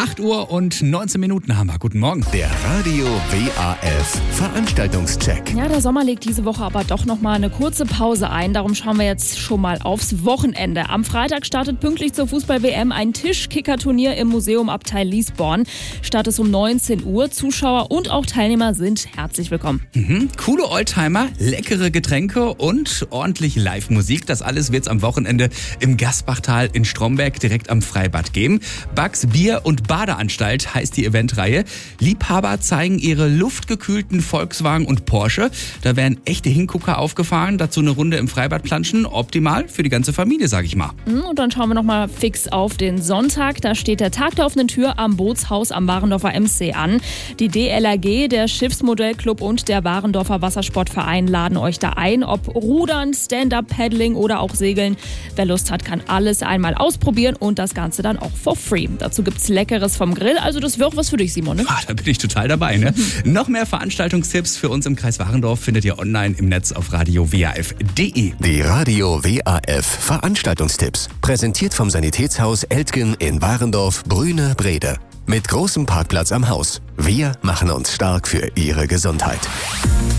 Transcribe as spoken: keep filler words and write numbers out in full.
acht Uhr und neunzehn Minuten haben wir. Guten Morgen. Der Radio W A F Veranstaltungscheck. Ja, der Sommer legt diese Woche aber doch noch mal eine kurze Pause ein. Darum schauen wir jetzt schon mal aufs Wochenende. Am Freitag startet pünktlich zur Fußball-W M ein Tischkicker-Turnier im Museum Abtei Liesborn. Start ist um neunzehn Uhr. Zuschauer und auch Teilnehmer sind herzlich willkommen. Mhm. Coole Oldtimer, leckere Getränke und ordentlich Live-Musik. Das alles wird's am Wochenende im Gasbachtal in Stromberg direkt am Freibad geben. Bugs Bier und Badeanstalt heißt die Eventreihe. Liebhaber zeigen ihre luftgekühlten Volkswagen und Porsche. Da werden echte Hingucker aufgefahren. Dazu eine Runde im Freibad planschen. Optimal für die ganze Familie, sag ich mal. Und dann schauen wir noch mal fix auf den Sonntag. Da steht der Tag der offenen Tür am Bootshaus am Warendorfer M C an. Die D L R G, der Schiffsmodellclub und der Warendorfer Wassersportverein laden euch da ein. Ob Rudern, Stand-Up-Paddling oder auch Segeln. Wer Lust hat, kann alles einmal ausprobieren und das Ganze dann auch for free. Dazu gibt's Leckeres vom Grill. Also das wäre auch was für dich, Simon, ne? Ah, da bin ich total dabei, ne? Noch mehr Veranstaltungstipps für uns im Kreis Warendorf findet ihr online im Netz auf radio w a f punkt d e. Die Radio W A F Veranstaltungstipps. Präsentiert vom Sanitätshaus Eltgen in Warendorf, Brüne, Brede. Mit großem Parkplatz am Haus. Wir machen uns stark für Ihre Gesundheit.